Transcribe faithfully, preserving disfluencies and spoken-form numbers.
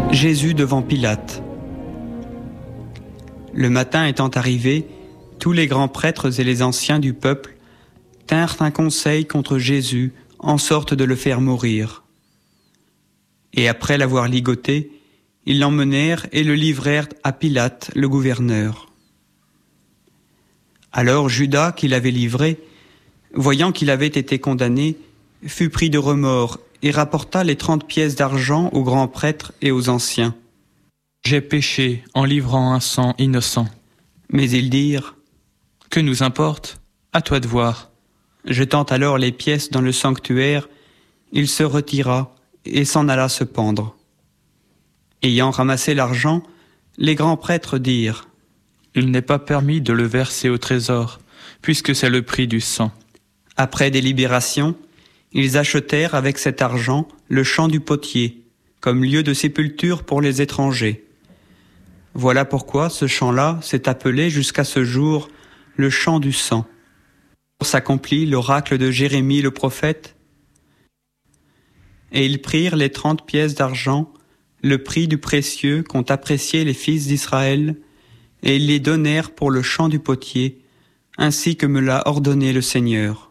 Jésus devant Pilate. Le matin étant arrivé, tous les grands prêtres et les anciens du peuple tinrent un conseil contre Jésus en sorte de le faire mourir. Et après l'avoir ligoté, ils l'emmenèrent et le livrèrent à Pilate, le gouverneur. Alors Judas, qui l'avait livré, voyant qu'il avait été condamné, fut pris de remords et rapporta les trente pièces d'argent aux grands prêtres et aux anciens. « J'ai péché en livrant un sang innocent. » Mais ils dirent : « Que nous importe ? À toi de voir. » Jetant alors les pièces dans le sanctuaire, il se retira et s'en alla se pendre. Ayant ramassé l'argent, les grands prêtres dirent : « Il n'est pas permis de le verser au trésor, puisque c'est le prix du sang. » Après délibération, ils achetèrent avec cet argent le champ du potier, comme lieu de sépulture pour les étrangers. Voilà pourquoi ce champ-là s'est appelé jusqu'à ce jour le champ du sang. S'accomplit l'oracle de Jérémie le prophète. Et ils prirent les trente pièces d'argent, le prix du précieux qu'ont apprécié les fils d'Israël, et ils les donnèrent pour le champ du potier, ainsi que me l'a ordonné le Seigneur.